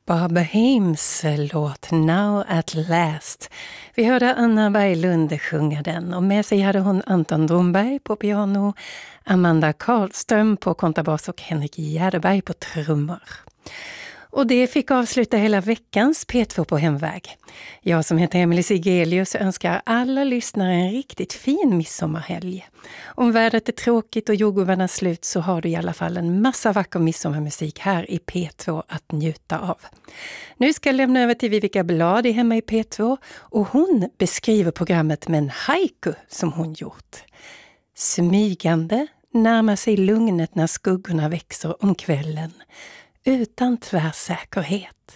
Barbara Heims låt Now at Last. Vi hörde Anna Berglund sjunga den och med sig hade hon Anton Dromberg på piano, Amanda Karlström på kontrabas och Henrik Gärdeberg på trummor. Och det fick avsluta hela veckans P2 på hemväg. Jag som heter Emily Sigelius önskar alla lyssnare en riktigt fin midsommarhelg. Om vädret är tråkigt och jordgubbarna slut så har du i alla fall en massa vacker midsommarmusik här i P2 att njuta av. Nu ska jag lämna över till Vivica Blad i Hemma i P2 och hon beskriver programmet med en haiku som hon gjort. Smygande närmar sig lugnet när skuggorna växer om kvällen. Utan tvärsäkerhet.